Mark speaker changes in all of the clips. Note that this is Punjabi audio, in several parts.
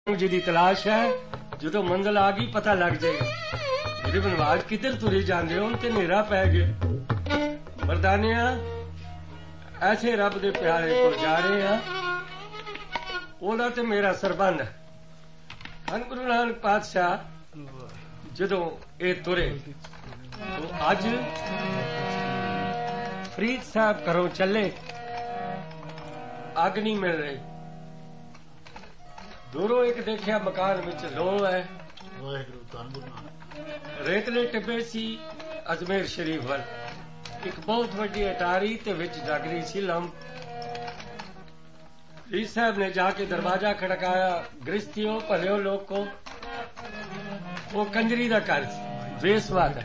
Speaker 1: जी दी तलाश है, ਜਦੋਂ ਮੰਜ਼ਲ ਆ ਗਈ ਪਤਾ ਲੱਗ ਜਾਏਗਾ। ਮੇਰੇ ਬਨਵਾਜ ਕਿੱਧਰ ਤੁਰੇ ਜਾਂਦੇ ਹੋ ਤੇ ਹਨੇਰਾ ਪੈ ਗਿਆ। ਮਰਦਾਨਿਆਂ ਐਸੇ ਰੱਬ ਦੇ ਪਿਆਰੇ ਕੋਲ ਜਾ ਰਹੇ ਆ, ਉਹਦਾ ਤੇ ਮੇਰਾ ਸਰਬੰਧ ਹੈ। ਧੰਨ ਗੁਰੂ ਨਾਨਕ ਪਾਤਸ਼ਾਹ ਜਦੋਂ ਇਹ ਤੁਰੇ ਤਾਂ ਅੱਜ ਫਰੀਦ ਸਾਹਿਬ ਘਰੋਂ ਚੱਲੇ, ਅੱਗ ਨਹੀਂ ਮਿਲ ਰਹੀ। ਦੂਰੋਂ ਇੱਕ ਦੇਖਿਆ ਮਕਾਨ ਵਿੱਚ ਲੋਹ ਹੈ।
Speaker 2: ਵਾਹਿਗੁਰੂ ਧੰਨ ਗੁਰੂ ਨਾਨਕ।
Speaker 1: ਰੇਤਲੇ ਟਿੱਬੇ ਸੀ ਅਜਮੇਰ ਸ਼ਰੀਫ ਵੱਲ। ਇੱਕ ਬਹੁਤ ਵੱਡੀ ਅਟਾਰੀ ਤੇ ਵਿੱਚ ਜਗ ਰਹੀ ਸੀ ਲੰਬ। ਫਰੀਦ ਸਾਹਿਬ ਨੇ ਜਾ ਕੇ ਦਰਵਾਜ਼ਾ ਖੜਕਾਇਆ। ਗ੍ਰਸਤੀਓ ਭਲਿਓ ਲੋਕੋ, ਉਹ ਕੰਜਰੀ ਦਾ ਘਰ ਸੀ, ਬੇਸਵਾ ਦਾ।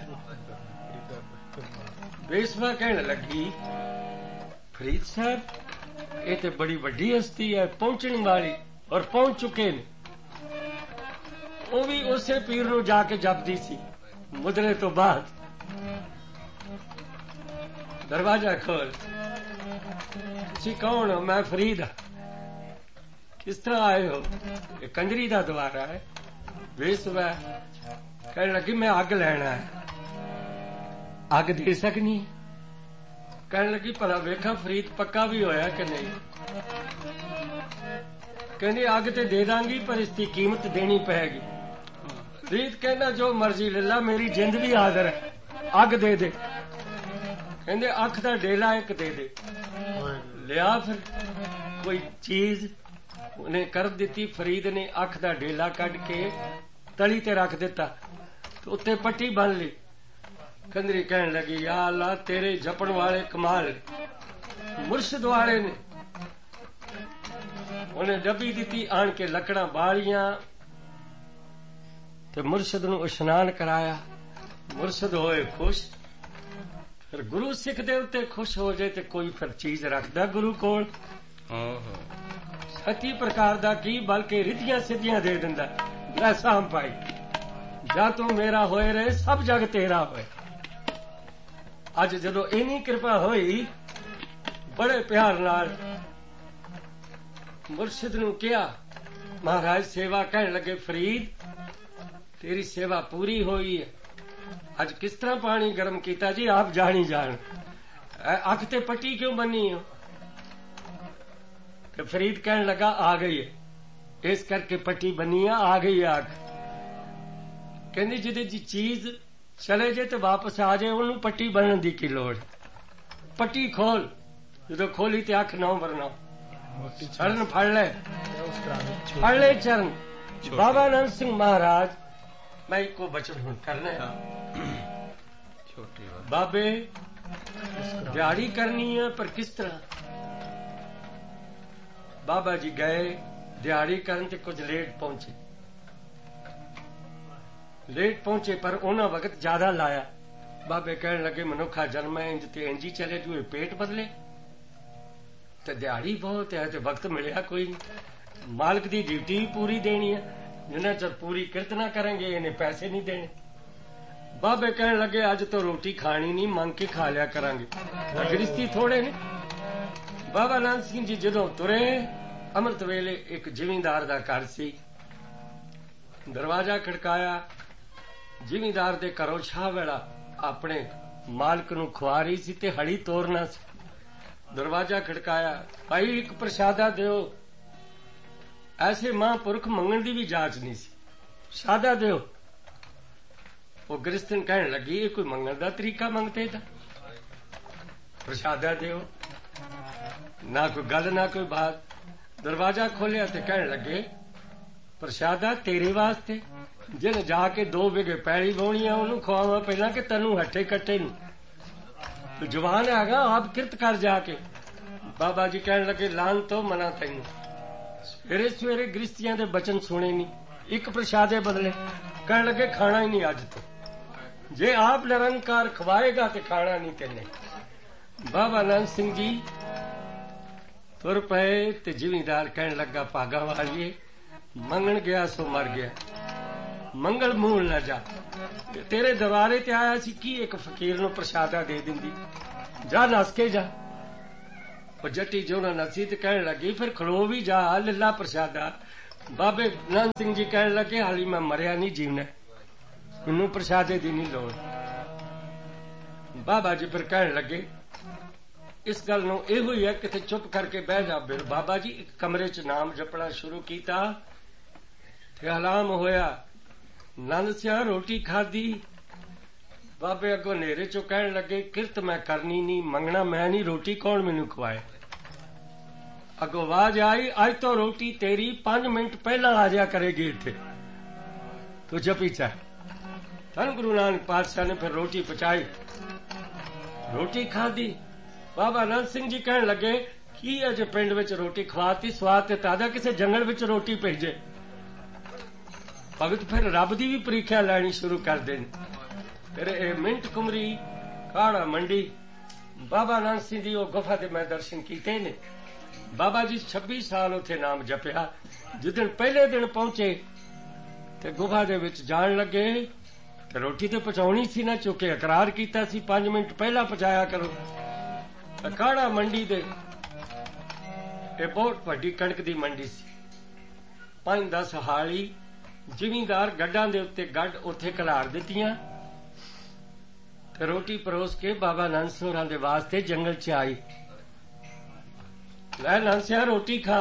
Speaker 1: ਬੇਸਵਾ ਕਹਿਣ ਲੱਗੀ, ਫਰੀਦ ਸਾਹਿਬ ਇਹ ਤੇ ਬੜੀ ਵੱਡੀ ਹਸਤੀ ਹੈ, ਪਹੁੰਚਣ ਵਾਲੀ, ਔਰ ਪਹੁੰਚ ਚੁੱਕੇ ਨੇ। ਉਹ ਵੀ ਉਸੇ ਪੀਰ ਨੂੰ ਜਾ ਕੇ ਜਪਦੀ ਸੀ। ਮੁਦਰੇ ਤੋਂ ਬਾਅਦ ਦਰਵਾਜ਼ਾ ਖੋਲ। ਤੁਸੀਂ ਕੌਣ ਹੋ? ਮੈਂ ਫਰੀਦ ਹਾਂ। ਕਿਸ ਤਰ੍ਹਾਂ ਆਏ ਹੋ? ਇਹ ਕੰਜਰੀ ਦਾ ਦੁਆਰਾ ਹੈ। ਬੇਸਵਾ ਕਹਿਣ ਲੱਗੀ, ਮੈਂ ਅੱਗ ਲੈਣਾ ਹੈ। ਅੱਗ ਦੇ ਸਕਨੀ? ਕਹਿਣ ਲੱਗੀ, ਭਲਾ ਵੇਖਾ ਫਰੀਦ ਪੱਕਾ ਵੀ ਹੋਇਆ ਕਿ ਨਹੀਂ। ਕਹਿੰਦੀ, ਅੱਗ ਤੇ ਦੇ ਦਾਂਗੀ, ਪਰ ਇਸ ਦੀ ਕੀਮਤ ਦੇਣੀ ਪਏਗੀ। ਫਰੀਦ ਕਹਿੰਦਾ, ਜੋ ਮਰਜ਼ੀ ਲੈ ਲਾ, ਮੇਰੀ ਜਿੰਦ ਵੀ ਹਾਜ਼ਰ ਹੈ, ਅੱਗ ਦੇ ਦੇ। ਕਹਿੰਦੇ, ਅੱਖ ਦਾ ਡੇਲਾ ਇੱਕ ਦੇ ਦੇ। ਲਿਆ ਫਿਰ ਕੋਈ ਚੀਜ਼ ਉਹਨੇ ਕਰ ਦਿੱਤੀ। ਫਰੀਦ ਨੇ ਅੱਖ ਦਾ ਡੇਲਾ ਕੱਢ ਕੇ ਤਲੀ ਤੇ ਰੱਖ ਦਿੱਤਾ ਤੇ ਉੱਤੇ ਪੱਟੀ ਬੰਨ ਲਈ। ਕੰਜਰੀ ਕਹਿਣ ਲੱਗੀ, ਯਾ ਅੱਲਾ, ਤੇਰੇ ਜਪਣ ਵਾਲੇ ਕਮਾਲ, ਮੁਰਸ਼ਿਦ ਵਾਲੇ ਨੇ। ਉਹਨੇ ਡੱਬੀ ਦਿੱਤੀ, ਆਣ ਕੇ ਲੱਕੜਾਂ ਬਾਲੀਆਂ ਤੇ ਮੁਰਸ਼ਿਦ ਨੂੰ ਇਸ਼ਨਾਨ ਕਰਾਇਆ। ਮੁਰਸ਼ਿਦ ਹੋਏ ਖੁਸ਼। ਫਿਰ ਗੁਰੂ ਸਿੱਖ ਦੇ ਉੱਤੇ ਖੁਸ਼ ਹੋ ਜਾਏ ਤੇ ਕੋਈ ਫਿਰ ਚੀਜ਼ ਰੱਖਦਾ ਗੁਰੂ ਕੋਲ। ਸਤੀ ਪ੍ਰਕਾਰ ਦਾ ਕੀ, ਬਲਕਿ ਰਿੱਧੀਆਂ ਸਿੱਧੀਆਂ ਦੇ ਦਿੰਦਾ। ਲੈ ਸਾਂਭ ਭਾਈ, ਜਾਂ ਤੂੰ ਮੇਰਾ ਹੋਏ ਰਹੇ, ਸਭ ਜਗ ਤੇਰਾ ਹੋਏ। ਅੱਜ ਜਦੋਂ ਇੰਨੀ ਕਿਰਪਾ ਹੋਈ, ਬੜੇ ਪਿਆਰ ਨਾਲ ਮੁਰਸ਼ਿਦ ਨੂੰ ਕਿਹਾ, ਮਹਾਰਾਜ ਸੇਵਾ। ਕਹਿਣ ਲੱਗੇ, ਫਰੀਦ ਤੇਰੀ ਸੇਵਾ ਪੂਰੀ ਹੋਈ ਹੈ। ਅੱਜ ਕਿਸ ਤਰ੍ਹਾਂ ਪਾਣੀ ਗਰਮ ਕੀਤਾ ਜੀ, ਆਪ ਜਾਣੀ ਜਾਣ। ਅੱਖ ਤੇ ਪੱਟੀ ਕਿਉਂ ਬੰਨੀ ਹੋ? ਤੇ ਫਰੀਦ ਕਹਿਣ ਲੱਗਾ, ਆ ਗਈ ਹੈ, ਇਸ ਕਰਕੇ ਪੱਟੀ ਬੰਨੀ ਆ ਗਈ ਅੱਗ। ਕਹਿੰਦੀ, ਜਿਹਦੇ ਜੀ ਚੀਜ਼ ਚਲੇ ਜੇ ਤੇ ਵਾਪਸ ਆ ਜਾਏ, ਉਹਨੂੰ ਪੱਟੀ ਬੰਨਣ ਦੀ ਕੀ ਲੋੜ? ਪੱਟੀ ਖੋਲ। ਜਦੋਂ ਖੋਲੀ ਤੇ ਅੱਖ 9/9। ਚਰਨ ਫੜ ਲੈ, ਫੜ ਲੈ ਚਰਨ। ਬਾਬਾ ਆਨੰਦ ਸਿੰਘ ਮਹਾਰਾਜ, ਮੈਂ ਇੱਕੋ ਬਚਨ ਹੁਣ ਕਰਨਾ ਹੈ। ਬਾਬੇ ਦਿਹਾੜੀ ਕਰਨੀ ਹੈ, ਪਰ ਕਿਸ ਤਰ੍ਹਾਂ? ਬਾਬਾ ਜੀ ਗਏ ਦਿਹਾੜੀ ਕਰਨ ਤੇ ਕੁਝ ਲੇਟ ਪਹੁੰਚੇ। ਲੇਟ ਪਹੁੰਚੇ ਪਰ ਉਹਨਾਂ ਵਕਤ ਜ਼ਿਆਦਾ ਲਾਇਆ। ਬਾਬੇ ਕਹਿਣ ਲੱਗੇ, ਮਨੁੱਖਾ ਜਨਮ ਹੈ, ਇੰਜ ਤੇ ਇੰਜ ਹੀ ਚਲੇ ਜੂਏ, ਪੇਟ ਬਦਲੇ ਤੇ ਦਿਹਾੜੀ ਬਹੁਤ ਹੈ ਤੇ ਵਕਤ ਮਿਲਿਆ ਕੋਈ ਨਹੀਂ। ਮਾਲਕ ਦੀ ਡਿਊਟੀ ਵੀ ਪੂਰੀ ਦੇਣੀ ਹੈ। ਜਿੰਨਾ ਚਿਰ ਪੂਰੀ ਕਿਰਤ ਨਾ ਕਰਾਂਗੇ, ਇਹਨੇ ਪੈਸੇ ਨਹੀਂ ਦੇਣੇ। ਬਾਬੇ ਕਹਿਣ ਲੱਗੇ, ਅੱਜ ਤੋਂ ਰੋਟੀ ਖਾਣੀ ਨਹੀਂ, ਮੰਗ ਕੇ ਖਾ ਲਿਆ ਕਰਾਂਗੇ, ਗ੍ਰਸਤੀ ਥੋੜੇ ਨੇ। ਬਾਬਾ ਆਨੰਦ ਸਿੰਘ ਜੀ ਜਦੋਂ ਤੁਰੇ, ਅੰਮ੍ਰਿਤ ਵੇਲੇ ਇੱਕ ਜ਼ਿਮੀਂਦਾਰ ਦਾ ਘਰ ਸੀ। ਦਰਵਾਜ਼ਾ ਖੜਕਾਇਆ। ਜ਼ਿਮੀਂਦਾਰ ਦੇ ਘਰੋਂ ਛਾਹ ਵੇਲਾ ਆਪਣੇ ਮਾਲਕ ਨੂੰ ਖਵਾ ਰਹੀ ਸੀ ਤੇ ਹੜੀ ਤੋਰਨਾ ਸੀ। ਦਰਵਾਜ਼ਾ ਖੜਕਾਇਆ, ਭਾਈ ਇੱਕ ਪ੍ਰਸ਼ਾਦਾ ਦਿਓ। ਐਸੇ ਮਹਾਂਪੁਰਖ ਮੰਗਣ ਦੀ ਵੀ ਜਾਂਚ ਨਹੀਂ ਸੀ। ਪ੍ਰਸ਼ਾਦਾ ਦਿਓ। ਉਹ ਗ੍ਰਸਤਨ ਕਹਿਣ ਲੱਗੀ, ਇਹ ਕੋਈ ਮੰਗਣ ਦਾ ਤਰੀਕਾ ਮੰਗਤੇ ਦਾ? ਪ੍ਰਸ਼ਾਦਾ ਦਿਓ, ਨਾ ਕੋਈ ਗੱਲ ਨਾ ਕੋਈ ਬਾਤ। ਦਰਵਾਜ਼ਾ ਖੋਲਿਆ ਤੇ ਕਹਿਣ ਲੱਗੇ, ਪ੍ਰਸ਼ਾਦਾ ਤੇਰੇ ਵਾਸਤੇ। ਜਿਹਨੇ ਜਾ ਕੇ 2 ਬਿਘੇ ਪੈਲੀ ਵਾਹੁਣੀ ਆ, ਉਹਨੂੰ ਖਵਾਵਾਂ ਪਹਿਲਾਂ ਕਿ ਤੈਨੂੰ ਹੱਠੇ ਕੱਟੇ ਨੂੰ? ਤੂੰ ਜਵਾਨ ਹੈਗਾ, ਆਪ ਕਿਰਤ ਕਰ ਜਾ ਕੇ। ਬਾਬਾ ਜੀ ਕਹਿਣ ਲੱਗੇ, ਲਾਨ ਤੋਂ ਮਨਾ ਤੈਨੂੰ। ਸਵੇਰੇ ਸਵੇਰੇ ਗ੍ਰਸਤੀਆਂ ਦੇ ਬਚਨ ਸੁਣੇ ਨਹੀਂ, ਇੱਕ ਪ੍ਰਸ਼ਾਦੇ ਬਦਲੇ। ਕਹਿਣ ਲੱਗੇ, ਖਾਣਾ ਹੀ ਨਹੀਂ ਅੱਜ ਤੋਂ। ਜੇ ਆਪ ਨਿਰੰਕਾਰ ਖਵਾਏਗਾ ਤੇ ਖਾਣਾ ਨਹੀਂ ਤੇ ਨਹੀਂ। ਬਾਬਾ ਆਨੰਦ ਸਿੰਘ ਜੀ ਤੁਰ ਪਏ ਤੇ ਜ਼ਿਮੀਂਦਾਰ ਕਹਿਣ ਲੱਗਾ, ਭਾਗਾ ਵਾਲੀਏ, ਮੰਗਣ ਗਿਆ ਸੋ ਮਰ ਗਿਆ, ਮੰਗਲ ਮੂਲ ਨਾ ਜਾ। ਤੇਰੇ ਦਰਬਾਰੇ ਤੇ ਆਇਆ ਸੀ, ਕੀ ਇੱਕ ਫਕੀਰ ਨੂੰ ਪ੍ਰਸ਼ਾਦਾ ਦੇ ਦਿੰਦੀ? ਜਾ ਨੱਸ ਕੇ ਜਾ। ਉਹ ਜੱਟੀ ਜੋ ਨਾ ਨਸੀ ਤੇ ਕਹਿਣ ਲੱਗੀ, ਫਿਰ ਖਲੋ ਵੀ ਜਾ, ਲੱਲਾ ਪ੍ਰਸ਼ਾਦਾ। ਬਾਬੇ ਨਾਨਕ ਸਿੰਘ ਜੀ ਕਹਿਣ ਲੱਗੇ ਹਾਲੀ ਮੈਂ ਮਰਿਆ ਨਹੀਂ, ਜੀਵਨਾ, ਮੈਨੂੰ ਪ੍ਰਸ਼ਾਦੇ ਦੀ ਨਹੀਂ ਲੋੜ। ਬਾਬਾ ਜੀ ਫਿਰ ਕਹਿਣ ਲੱਗੇ ਇਸ ਗੱਲ ਨੂੰ ਇਹੋ ਹੀ ਹੈ ਕਿਤੇ ਚੁੱਪ ਕਰਕੇ ਬਹਿ ਜਾ। ਬਾਬਾ ਜੀ ਇੱਕ ਕਮਰੇ 'ਚ ਨਾਮ ਜਪਣਾ ਸ਼ੁਰੂ ਕੀਤਾ ਤੇ ਹਲਾਮ ਹੋਇਆ। ਨੰਦ ਸਿਆ ਰੋਟੀ ਖਾਧੀ। ਬਾਬੇ ਅੱਗੋਂ ਹਨੇਰੇ 'ਚੋਂ ਕਹਿਣ ਲੱਗੇ ਕਿਰਤ ਮੈਂ ਕਰਨੀ ਨਹੀਂ, ਮੰਗਣਾ ਮੈਂ ਨਹੀਂ, ਰੋਟੀ ਕੌਣ ਮੈਨੂੰ ਖਵਾਏ। ਅੱਗੋਂ ਆਵਾਜ਼ ਆਈ ਅੱਜ ਤੋਂ ਰੋਟੀ ਤੇਰੀ 5 ਮਿੰਟ ਪਹਿਲਾਂ ਆ ਜਾਇਆ ਕਰੇਗੀ ਇੱਥੇ, ਤੂੰ ਜਪੀ ਚਾਹ। ਧੰਨ ਗੁਰੂ ਨਾਨਕ ਪਾਤਸ਼ਾਹ ਨੇ ਫਿਰ ਰੋਟੀ ਪਹੁੰਚਾਈ, ਰੋਟੀ ਖਾਧੀ। ਬਾਬਾ ਅਨੰਦ ਸਿੰਘ ਜੀ ਕਹਿਣ ਲੱਗੇ ਕੀ ਅਜੇ ਪਿੰਡ ਵਿੱਚ ਰੋਟੀ ਖਵਾਤੀ, ਸਵਾਦ ਤੇ ਤਾਜ਼ਾ, ਕਿਸੇ ਜੰਗਲ ਵਿੱਚ ਰੋਟੀ ਭੇਜੇ। ਭਗਤ ਫਿਰ ਰੱਬ ਦੀ ਵੀ ਪ੍ਰੀਖਿਆ ਲੈਣੀ ਸ਼ੁਰੂ ਕਰ ਦੇਣ। ਫਿਰ ਇਹ ਮਿੰਟ ਕੁਮਰੀ ਕਾੜਾ ਮੰਡੀ ਬਾਬਾ ਅਨੰਦ ਸਿੰਘ ਦੀ ਉਹ ਗੁਫਾ ਦੇ ਮੈਂ ਦਰਸ਼ਨ ਕੀਤੇ ਨੇ। ਬਾਬਾ ਜੀ 26 ਸਾਲ ਉੱਥੇ ਨਾਮ ਜਪਿਆ। ਜਿੱਦਣ ਪਹਿਲੇ ਦਿਨ ਪਹੁੰਚੇ ਤੇ ਗੁਫਾ ਦੇ ਵਿੱਚ ਜਾਣ ਲੱਗੇ ਤੇ ਰੋਟੀ ਤੇ ਪਹੁੰਚਾਉਣੀ ਸੀ ਨਾ, ਚੁੱਕੇ ਇਕਰਾਰ ਕੀਤਾ ਸੀ 5 ਮਿੰਟ ਪਹਿਲਾਂ ਪਹੁੰਚਾਇਆ ਕਰੋ। ਕਾੜਾ ਮੰਡੀ ਦੇ ਇਹ ਬਹੁਤ ਵੱਡੀ ਕਣਕ ਦੀ ਮੰਡੀ ਸੀ। 5-10 ਹਾਲੀ ਜ਼ਿਮੀਂਦਾਰ ਗੱਡਾਂ ਦੇ ਉੱਤੇ ਗੱਡ ਉੱਥੇ ਘਲਾੜ ਦਿੱਤੀਆਂ ਤੇ ਰੋਟੀ ਪਰੋਸ ਕੇ ਬਾਬਾ ਅਨੰਦ ਹੋਰਾਂ ਦੇ ਵਾਸਤੇ ਜੰਗਲ 'ਚ ਆਈ। ਲੈ ਅਨੰਦ ਸਿਆ ਰੋਟੀ ਖਾ।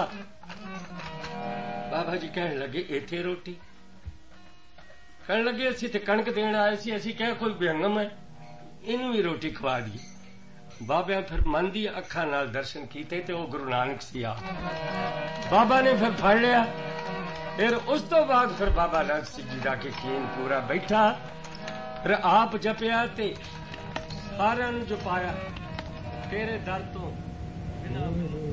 Speaker 1: ਬਾਬਾ ਜੀ ਕਹਿਣ ਲੱਗੇ ਇੱਥੇ ਰੋਟੀ? ਕਹਿਣ ਲੱਗੇ ਅਸੀਂ ਤੇ ਕਣਕ ਦੇਣ ਆਏ ਸੀ, ਅਸੀਂ ਕਿਹਾ ਕੋਈ ਬੇਹੰਗਮ ਹੈ, ਇਹਨੂੰ ਵੀ ਰੋਟੀ ਖਵਾ ਦਈਏ। ਬਾਬਿਆਂ ਫਿਰ ਮਨ ਦੀ ਅੱਖਾਂ ਨਾਲ ਦਰਸ਼ਨ ਕੀਤੇ ਤੇ ਉਹ ਗੁਰੂ ਨਾਨਕ ਸੀ ਆ। ਬਾਬਾ ਨੇ ਫਿਰ ਫੜ ਲਿਆ। ਫਿਰ ਉਸ ਤੋਂ ਬਾਅਦ ਫਿਰ ਬਾਬਾ ਨਾਨਕ ਸਿੰਘ ਜੀ ਦਾ ਯਕੀਨ ਪੂਰਾ ਬੈਠਾ। ਫਿਰ ਆਪ ਜਪਿਆ ਤੇ ਸਾਰਿਆਂ ਨੂੰ ਜਪਾਇਆ ਤੇਰੇ ਦਰ ਤੋਂ ਬਿਨਾਂ